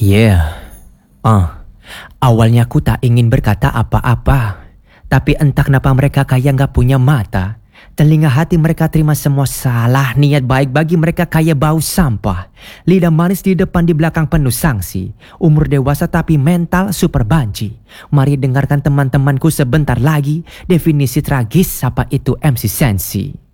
Yeah. Awalnya aku tak ingin berkata apa-apa. Tapi entah kenapa mereka kayak gak punya mata. Telinga hati mereka terima semua salah. Niat baik bagi mereka kayak bau sampah. Lidah manis di depan di belakang penuh sanksi. Umur dewasa tapi mental super banci. Mari dengarkan teman-temanku sebentar lagi. Definisi tragis apa itu MC Sensi.